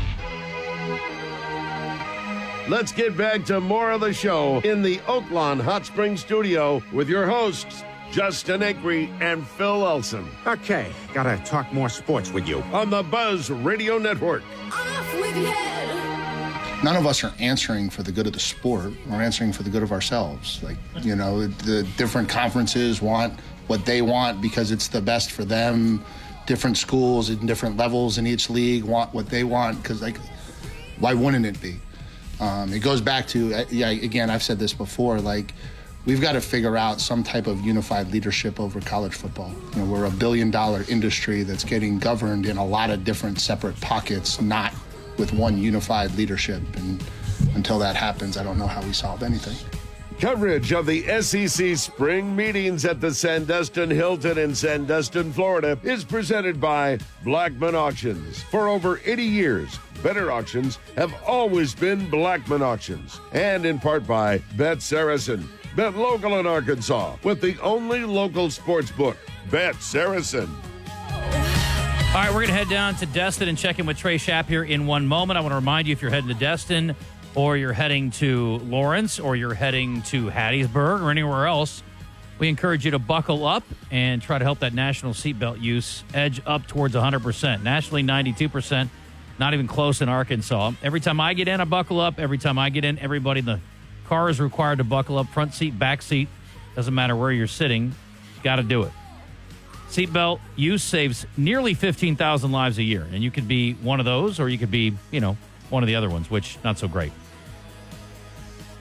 Let's get back to more of the show in the Oaklawn Hot Springs studio with your hosts, Justin Acree and Phil Elson. Okay, gotta talk more sports with you. On the Buzz Radio Network. Off with your head. None of us are answering for the good of the sport. We're answering for the good of ourselves. Like, you know, the different conferences want what they want because it's the best for them. Different schools in different levels in each league want what they want because, like, why wouldn't it be? Um, it goes back to, yeah, again, I've said this before, like, we've got to figure out some type of unified leadership over college football. You know, we're a billion dollar industry that's getting governed in a lot of different separate pockets, not with one unified leadership. And until that happens, I don't know how we solve anything. Coverage of the S E C spring meetings at the Sandestin Hilton in Sandestin, Florida is presented by Blackman Auctions. For over eighty years, better auctions have always been Blackman Auctions. And in part by Bet Saracen. Bet local in Arkansas with the only local sports book, Bet Saracen. All right, we're going to head down to Destin and check in with Trey Schapp here in one moment. I want to remind you, if you're heading to Destin, or you're heading to Lawrence, or you're heading to Hattiesburg, or anywhere else, we encourage you to buckle up and try to help that national seatbelt use edge up towards one hundred percent. Nationally, ninety-two percent, not even close in Arkansas. Every time I get in, I buckle up. Every time I get in, everybody in the car is required to buckle up. Front seat, back seat, doesn't matter where you're sitting, got to do it. Seatbelt use saves nearly fifteen thousand lives a year, and you could be one of those, or you could be, you know, one of the other ones, which not so great.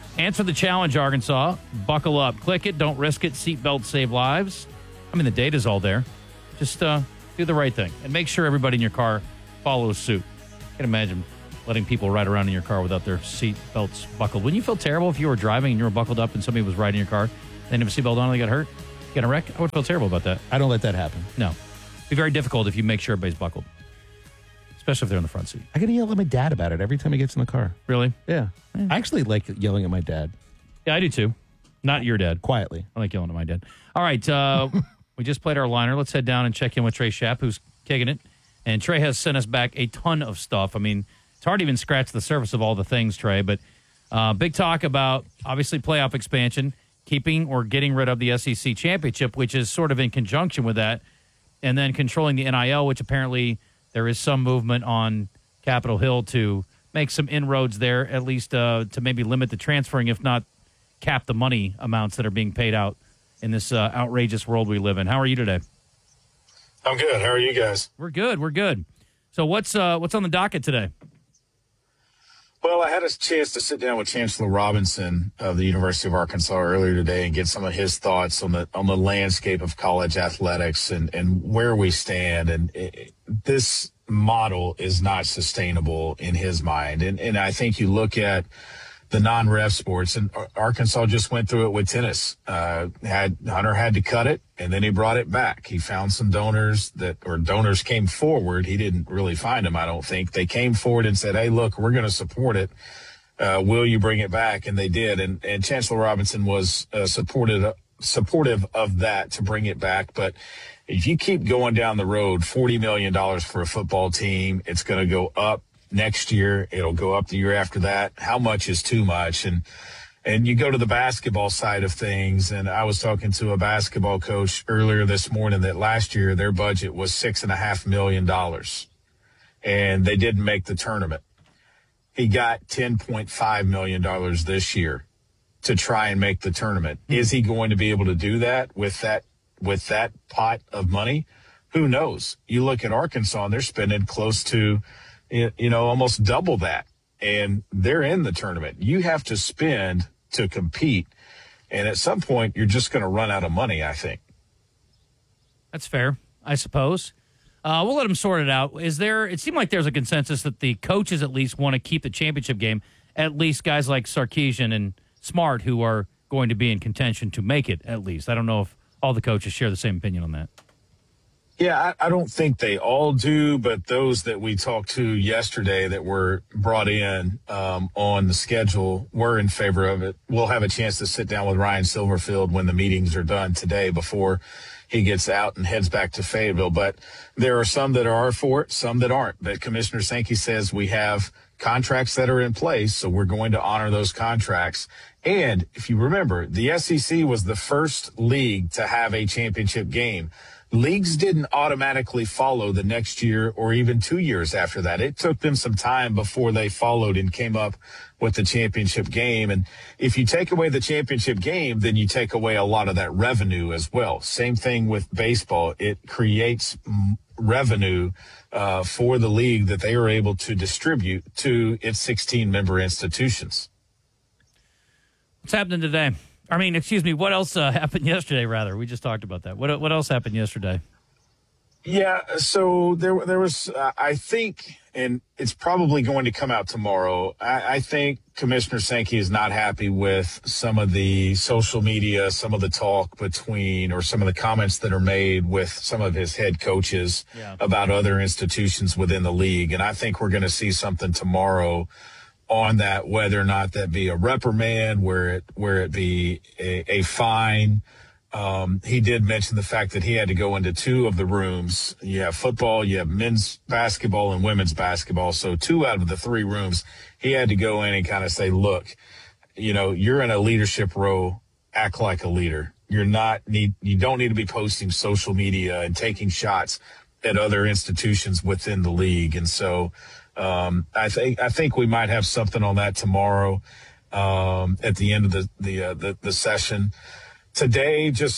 Answer the challenge, Arkansas. Buckle up. Click it. Don't risk it. Seatbelts save lives. I mean, the data's all there. Just uh, do the right thing. And make sure everybody in your car follows suit. I can imagine letting people ride around in your car without their seatbelts buckled. Wouldn't you feel terrible if you were driving and you were buckled up and somebody was riding your car, they didn't have a seatbelt on and they got hurt? Get in a wreck? I would feel terrible about that. I don't let that happen. No. It'd be very difficult if you make sure everybody's buckled, especially if they're in the front seat. I got to yell at my dad about it every time he gets in the car. Really? Yeah. yeah. I actually like yelling at my dad. Yeah, I do too. Not your dad. Quietly. I like yelling at my dad. All right. Uh, we just played our liner. Let's head down and check in with Trey Schapp, who's kicking it. And Trey has sent us back a ton of stuff. I mean, it's hard to even scratch the surface of all the things, Trey. But uh, big talk about, obviously, playoff expansion, keeping or getting rid of the S E C championship, which is sort of in conjunction with that, and then controlling the N I L, which apparently there is some movement on Capitol Hill to make some inroads there, at least uh, to maybe limit the transferring, if not cap the money amounts that are being paid out in this uh, outrageous world we live in. How are you today? I'm good. How are you guys? We're good. We're good. So what's uh, what's on the docket today? Well, I had a chance to sit down with Chancellor Robinson of the University of Arkansas earlier today and get some of his thoughts on the on the landscape of college athletics and, and where we stand. And it, this model is not sustainable in his mind. And, and I think you look at the non-ref sports, and Arkansas just went through it with tennis. Uh, had Hunter had to cut it, and then he brought it back. He found some donors that, or donors came forward. He didn't really find them, I don't think. They came forward and said, "Hey, look, we're going to support it. Uh, will you bring it back?" And they did. And, and Chancellor Robinson was uh, supported, supportive of that to bring it back. But if you keep going down the road, forty million dollars for a football team, it's going to go up. Next year, it'll go up the year after that. How much is too much? And and you go to the basketball side of things, and I was talking to a basketball coach earlier this morning that last year their budget was six and a half million dollars, and they didn't make the tournament. He got ten point five million dollars this year to try and make the tournament. Is he going to be able to do that with that with that pot of money? Who knows? You look at Arkansas, and they're spending close to, you know, almost double that, and they're in the tournament. You have to spend to compete, and at some point, you're just going to run out of money, I think. That's fair, I suppose. Uh, we'll let them sort it out. Is there? It seemed like there's a consensus that the coaches at least want to keep the championship game, at least guys like Sarkisian and Smart, who are going to be in contention to make it, at least. I don't know if all the coaches share the same opinion on that. Yeah, I, I don't think they all do, but those that we talked to yesterday that were brought in um, on the schedule were in favor of it. We'll have a chance to sit down with Ryan Silverfield when the meetings are done today before he gets out and heads back to Fayetteville. But there are some that are for it, some that aren't. But Commissioner Sankey says we have contracts that are in place, so we're going to honor those contracts. And if you remember, the S E C was the first league to have a championship game. Leagues didn't automatically follow the next year or even two years after that. It took them some time before they followed and came up with the championship game. And if you take away the championship game, then you take away a lot of that revenue as well. Same thing with baseball. It creates revenue uh, for the league that they are able to distribute to its sixteen member institutions. What's happening today? I mean, excuse me, what else uh, happened yesterday, rather? We just talked about that. What what else happened yesterday? Yeah, so there there was, uh, I think, and it's probably going to come out tomorrow, I, I think Commissioner Sankey is not happy with some of the social media, some of the talk between, or some of the comments that are made with some of his head coaches yeah. about other institutions within the league. And I think we're going to see something tomorrow on that, whether or not that be a reprimand, where it where it be a, a fine. Um, he did mention the fact that he had to go into two of the rooms. You have football, you have men's basketball and women's basketball. So two out of the three rooms, he had to go in and kind of say, look, you know, you're in a leadership role, act like a leader. You're not need, you don't need to be posting social media and taking shots at other institutions within the league. And so, Um, I think I think we might have something on that tomorrow um, at the end of the the, uh, the the session. Today, just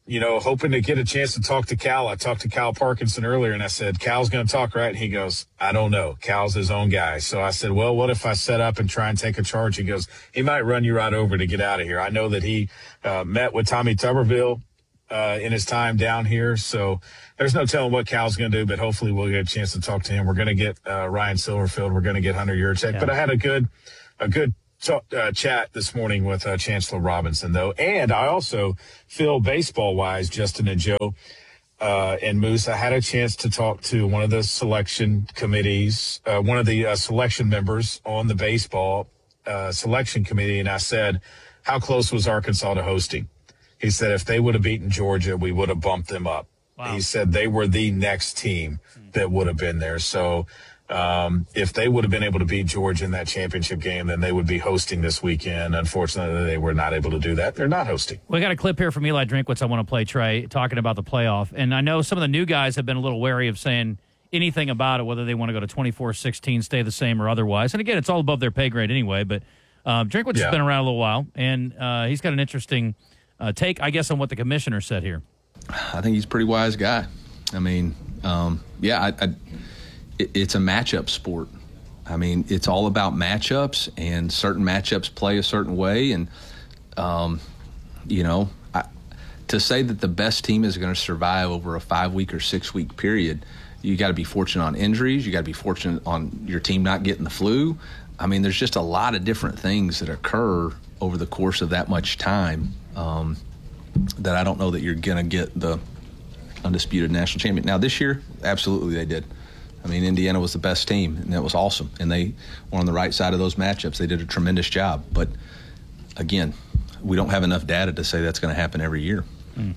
you know, hoping to get a chance to talk to Cal. I talked to Cal Parkinson earlier, and I said, Cal's going to talk, right? And he goes, I don't know. Cal's his own guy. So I said, well, what if I set up and try and take a charge? He goes, he might run you right over to get out of here. I know that he uh, met with Tommy Tuberville uh, in his time down here. So there's no telling what Cal's going to do, but hopefully we'll get a chance to talk to him. We're going to get uh, Ryan Silverfield. We're going to get Hunter Yurchek. Yeah. But I had a good, a good, Talk, uh, chat this morning with uh, Chancellor Robinson, though. And I also feel baseball-wise, Justin and Joe uh, and Moose, I had a chance to talk to one of the selection committees, uh, one of the uh, selection members on the baseball uh, selection committee, and I said, how close was Arkansas to hosting? He said, if they would have beaten Georgia, we would have bumped them up. Wow. He said they were the next team that would have been there. So Um, if they would have been able to beat Georgia in that championship game, then they would be hosting this weekend. Unfortunately, they were not able to do that. They're not hosting. We got a clip here from Eli Drinkwitz I want to play, Trey, talking about the playoff. And I know some of the new guys have been a little wary of saying anything about it, whether they want to go to twenty-four sixteen, stay the same, or otherwise. And again, it's all above their pay grade anyway. But um, Drinkwitz yeah. has been around a little while, and uh, he's got an interesting uh, take, I guess, on what the commissioner said here. I think he's a pretty wise guy. I mean, um, yeah, I, I it's a matchup sport. I mean, it's all about matchups, and certain matchups play a certain way. And, um, you know, I, to say that the best team is going to survive over a five-week or six-week period, you got to be fortunate on injuries. You got to be fortunate on your team not getting the flu. I mean, there's just a lot of different things that occur over the course of that much time um, that I don't know that you're going to get the undisputed national champion. Now, this year, absolutely they did. I mean, Indiana was the best team, and that was awesome. And they were on the right side of those matchups. They did a tremendous job. But, again, we don't have enough data to say that's going to happen every year. Mm.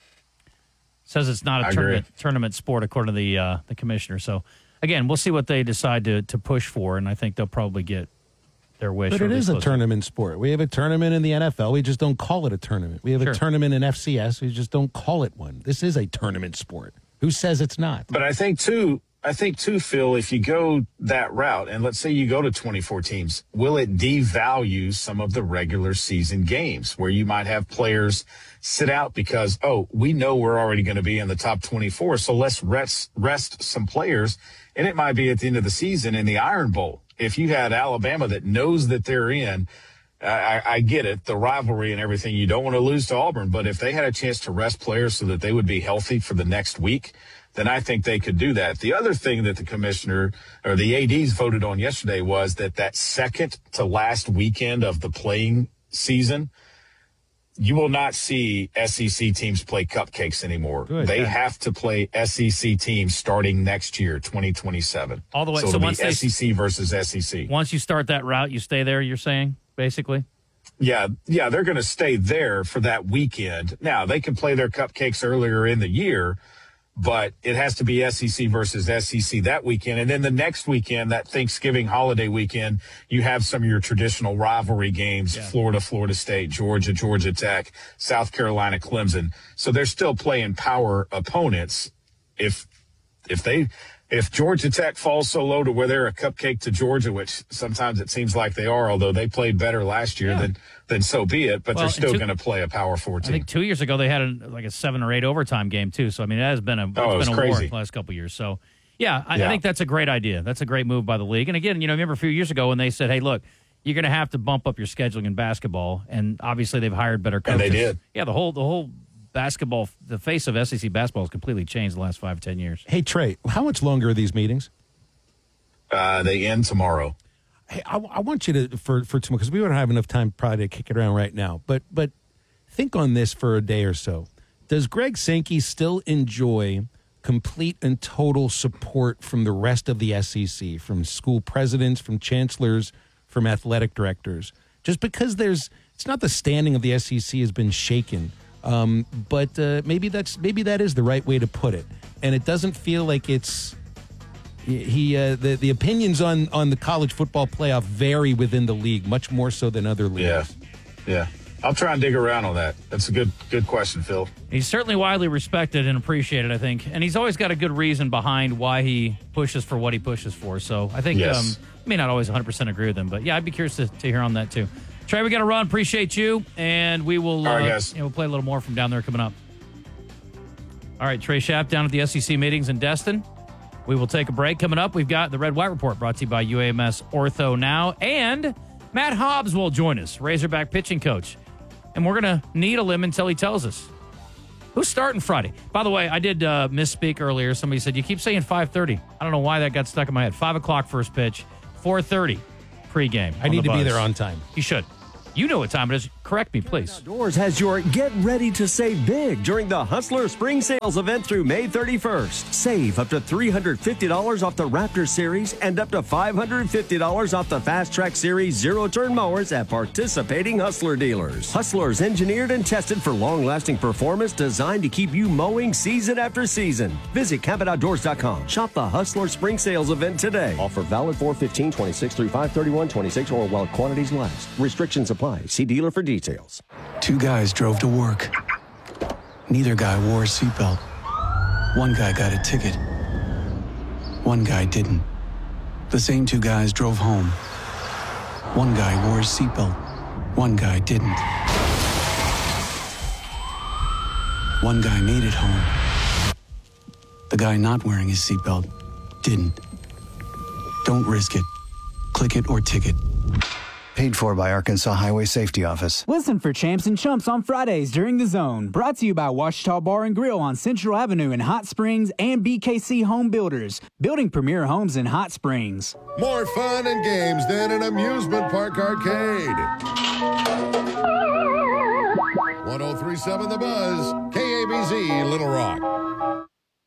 Says it's not a tournament, tournament sport, according to the uh, the commissioner. So, again, we'll see what they decide to, to push for, and I think they'll probably get their wish. But it is a tournament sport. We have a tournament in the N F L. We just don't call it a tournament. We have sure. a tournament in F C S. We just don't call it one. This is a tournament sport. Who says it's not? But I think, too, I think, too, Phil, if you go that route, and let's say you go to twenty-four teams, will it devalue some of the regular season games where you might have players sit out because, oh, we know we're already going to be in the top twenty-four, so let's rest, rest some players, and it might be at the end of the season in the Iron Bowl. If you had Alabama that knows that they're in, I, I get it, the rivalry and everything. You don't want to lose to Auburn, but if they had a chance to rest players so that they would be healthy for the next week, then I think they could do that. The other thing that the commissioner or the A Ds voted on yesterday was that that second to last weekend of the playing season, you will not see S E C teams play cupcakes anymore. Good, they yeah. have to play S E C teams starting next year, twenty twenty-seven. All the way. So, so it'll once be they, S E C versus S E C. Once you start that route, you stay there, you're saying, basically? Yeah, yeah, they're going to stay there for that weekend. Now, they can play their cupcakes earlier in the year, but it has to be S E C versus S E C that weekend. And then the next weekend, that Thanksgiving holiday weekend, you have some of your traditional rivalry games, yeah. Florida, Florida State, Georgia, Georgia Tech, South Carolina, Clemson. So they're still playing power opponents. If if they if Georgia Tech falls so low to where they're a cupcake to Georgia, which sometimes it seems like they are, although they played better last year, yeah. then then so be it. But well, they're still going to play a Power Four team. I think two years ago they had a, like a seven or eight overtime game too. So I mean, it has been a, it's oh, been a crazy. war the last couple of years. So yeah I, yeah, I think that's a great idea. That's a great move by the league. And again, you know, remember a few years ago when they said, "Hey, look, you're going to have to bump up your scheduling in basketball," and obviously they've hired better coaches. And they did. Yeah, the whole the whole basketball, the face of S E C basketball has completely changed the last five ten years. Hey Trey, how much longer are these meetings? Uh, they end tomorrow. Hey, I, I want you to, for, for tomorrow, because we don't have enough time probably to kick it around right now, but but think on this for a day or so. Does Greg Sankey still enjoy complete and total support from the rest of the S E C, from school presidents, from chancellors, from athletic directors? Just because there's, it's not the standing of the S E C has been shaken, um, but uh, maybe that's maybe that is the right way to put it. And it doesn't feel like it's, He uh, the the opinions on, on the college football playoff vary within the league much more so than other leagues. Yeah, yeah. I'll try and dig around on that. That's a good good question, Phil. He's certainly widely respected and appreciated, I think, and he's always got a good reason behind why he pushes for what he pushes for. So I think yes. um, I may not always one hundred percent agree with him, but yeah, I'd be curious to, to hear on that too. Trey, we got to run. Appreciate you, and we will. All right, uh, guys. You know, we'll play a little more from down there coming up. All right, Trey Schaap down at the S E C meetings in Destin. We will take a break. Coming up, we've got the Red White Report brought to you by U A M S Ortho Now. And Matt Hobbs will join us, Razorback pitching coach. And we're going to needle him until he tells us who's starting Friday. By the way, I did uh, misspeak earlier. Somebody said, you keep saying five thirty. I don't know why that got stuck in my head. five o'clock first pitch, four thirty pregame. I need the to be Buzz. there on time. You should. You know what time it is. Correct me, please. Outdoors has your Get Ready to Save Big during the Hustler Spring Sales event through May thirty-first. Save up to three hundred fifty dollars off the Raptor Series and up to five hundred fifty dollars off the Fast Track Series zero-turn mowers at participating Hustler dealers. Hustler's engineered and tested for long-lasting performance designed to keep you mowing season after season. Visit Cabot Outdoors dot com. Shop the Hustler Spring Sales event today. Offer valid four fifteen twenty-six through five thirty-one twenty-six or while quantities last. Restrictions apply. See dealer for details. Two guys drove to work. Neither guy wore a seatbelt. One guy got a ticket. One guy didn't. The same two guys drove home. One guy wore his seatbelt. One guy didn't. One guy made it home. The guy not wearing his seatbelt didn't. Don't risk it. Click it or ticket. Paid for by Arkansas Highway Safety Office. Listen for Champs and Chumps on Fridays during the Zone. Brought to you by Washita Bar and Grill on Central Avenue in Hot Springs and B K C Home Builders, building premier homes in Hot Springs. More fun and games than an amusement park arcade. one oh three point seven The Buzz, K A B Z, Little Rock.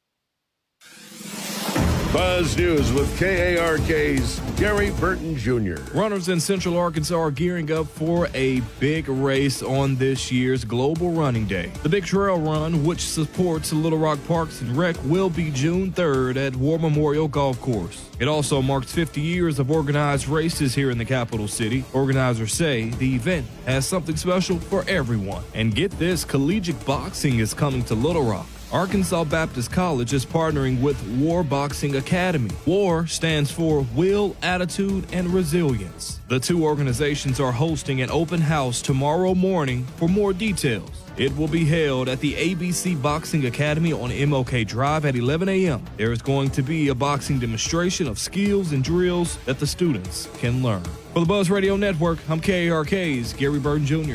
Buzz News with K A R K's Gary Burton Junior Runners in Central Arkansas are gearing up for a big race on this year's Global Running Day. The Big Trail Run, which supports Little Rock Parks and Rec, will be June third at War Memorial Golf Course. It also marks fifty years of organized races here in the capital city. Organizers say the event has something special for everyone. And get this, collegiate boxing is coming to Little Rock. Arkansas Baptist College is partnering with War Boxing Academy. WAR stands for Will, Attitude, and Resilience. The two organizations are hosting an open house tomorrow morning for more details. It will be held at the A B C Boxing Academy on M L K Drive at eleven a.m. There is going to be a boxing demonstration of skills and drills that the students can learn. For the Buzz Radio Network, I'm K A R K's Gary Burton Junior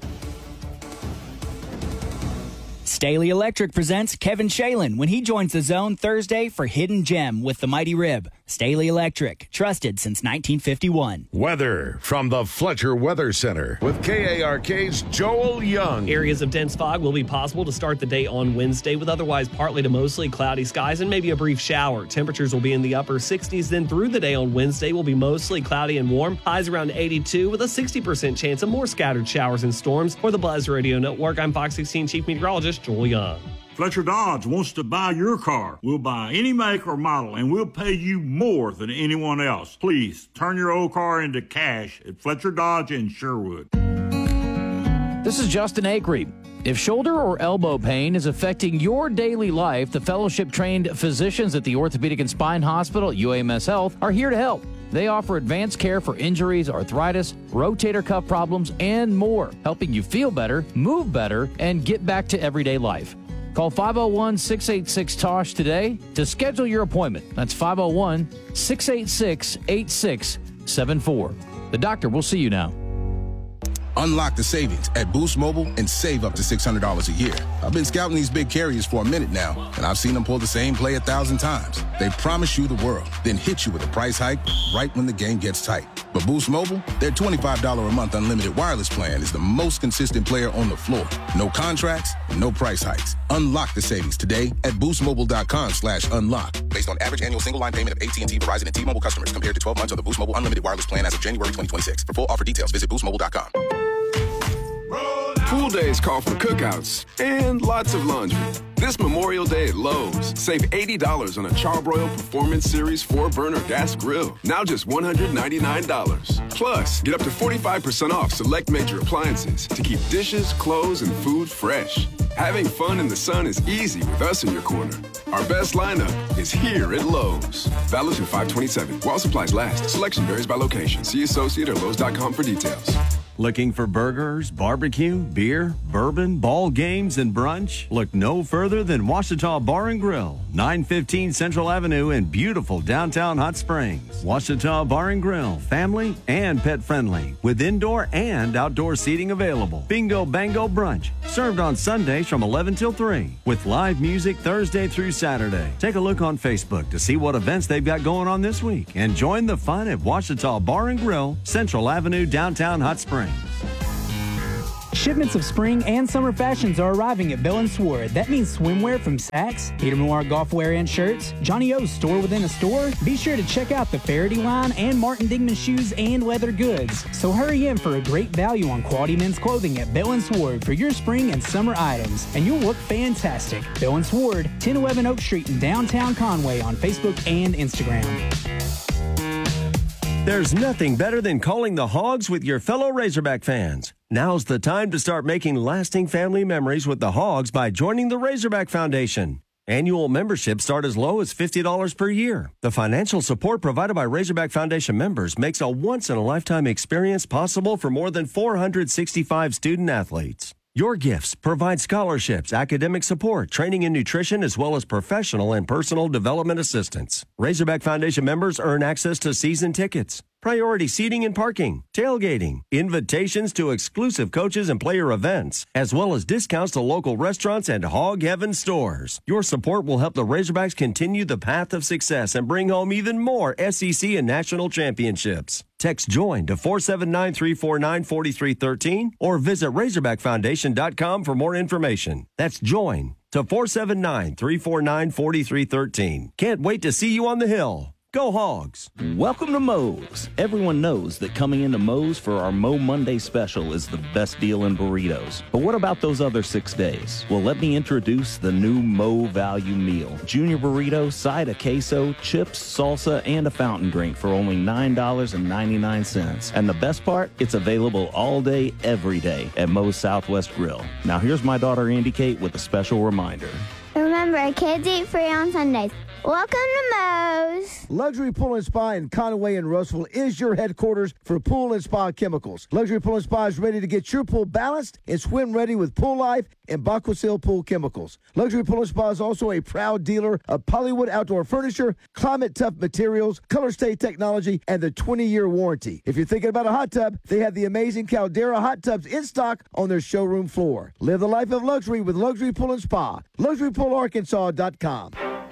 Staley Electric presents Kevin Shalin when he joins the Zone Thursday for Hidden Gem with the Mighty Rib. Staley Electric, trusted since nineteen fifty-one. Weather from the Fletcher Weather Center with K A R K's Joel Young. Areas of dense fog will be possible to start the day on Wednesday with otherwise partly to mostly cloudy skies and maybe a brief shower. Temperatures will be in the upper sixties. Then through the day on Wednesday will be mostly cloudy and warm. Highs around eighty-two with a sixty percent chance of more scattered showers and storms. For the Buzz Radio Network, I'm Fox sixteen Chief Meteorologist Joel Young. Fletcher Dodge wants to buy your car. We'll buy any make or model, and we'll pay you more than anyone else. Please, turn your old car into cash at Fletcher Dodge in Sherwood. This is Justin Acree. If shoulder or elbow pain is affecting your daily life, the fellowship-trained physicians at the Orthopedic and Spine Hospital at U A M S Health are here to help. They offer advanced care for injuries, arthritis, rotator cuff problems, and more, helping you feel better, move better, and get back to everyday life. Call five oh one, six eight six, T O S H today to schedule your appointment. That's five oh one, six eight six, eight six seven four. The doctor will see you now. Unlock the savings at Boost Mobile and save up to six hundred dollars a year. I've been scouting these big carriers for a minute now, and I've seen them pull the same play a thousand times. They promise you the world, then hit you with a price hike right when the game gets tight. But Boost Mobile, their twenty-five dollars a month unlimited wireless plan is the most consistent player on the floor. No contracts, no price hikes. Unlock the savings today at boostmobile.com slash unlock. Based on average annual single line payment of A T and T, Verizon, and T-Mobile customers compared to twelve months of the Boost Mobile unlimited wireless plan as of January twenty twenty-six. For full offer details, visit boost mobile dot com. Pool days call for cookouts and lots of laundry. This Memorial Day at Lowe's, save eighty dollars on a Charbroil Performance Series four burner gas grill. Now just one hundred ninety-nine dollars. Plus, get up to forty-five percent off select major appliances to keep dishes, clothes, and food fresh. Having fun in the sun is easy with us in your corner. Our best lineup is here at Lowe's. Valid through five twenty-seven. While supplies last. Selection varies by location. See associate or lowes dot com for details. Looking for burgers, barbecue, beer, bourbon, ball games, and brunch? Look no further than Ouachita Bar and Grill, nine fifteen Central Avenue in beautiful downtown Hot Springs. Ouachita Bar and Grill, family and pet friendly, with indoor and outdoor seating available. Bingo Bango Brunch, served on Sundays from eleven till three, with live music Thursday through Saturday. Take a look on Facebook to see what events they've got going on this week, and join the fun at Ouachita Bar and Grill, Central Avenue, downtown Hot Springs. Shipments of spring and summer fashions are arriving at Bell and Sword. That means swimwear from Saks, Peter Noir golf wear and shirts, Johnny O's store within a store. Be sure to check out the Faraday line and Martin Dingman shoes and leather goods. So hurry in for a great value on quality men's clothing at Bell and Sword for your spring and summer items, and you'll look fantastic. Bell and Sword, ten eleven Oak Street in downtown Conway on Facebook and Instagram. There's nothing better than calling the Hogs with your fellow Razorback fans. Now's the time to start making lasting family memories with the Hogs by joining the Razorback Foundation. Annual memberships start as low as fifty dollars per year. The financial support provided by Razorback Foundation members makes a once-in-a-lifetime experience possible for more than four hundred sixty-five student athletes. Your gifts provide scholarships, academic support, training and nutrition, as well as professional and personal development assistance. Razorback Foundation members earn access to season tickets, priority seating and parking, tailgating, invitations to exclusive coaches and player events, as well as discounts to local restaurants and Hog Heaven stores. Your support will help the Razorbacks continue the path of success and bring home even more S E C and national championships. Text JOIN to four seven nine, three four nine, four three one three or visit Razorback Foundation dot com for more information. That's JOIN to four seven nine, three four nine, four three one three. Can't wait to see you on the Hill. Go Hogs! Welcome to Moe's. Everyone knows that coming into Moe's for our Mo Monday special is the best deal in burritos. But what about those other six days? Well, let me introduce the new Mo Value Meal. Junior burrito, side of queso, chips, salsa, and a fountain drink for only nine dollars and ninety-nine cents. And the best part, it's available all day, every day at Moe's Southwest Grill. Now here's my daughter Andy Kate with a special reminder. Remember, kids eat free on Sundays. Welcome to Moe's. Luxury Pool and Spa in Conway and Russellville is your headquarters for pool and spa chemicals. Luxury Pool and Spa is ready to get your pool balanced and swim ready with Pool Life and Baquasil Pool Chemicals. Luxury Pool and Spa is also a proud dealer of Polywood Outdoor Furniture, Climate Tough Materials, Color Stay Technology, and the twenty-year warranty. If you're thinking about a hot tub, they have the amazing Caldera hot tubs in stock on their showroom floor. Live the life of luxury with Luxury Pool and Spa. luxury pool arkansas dot com.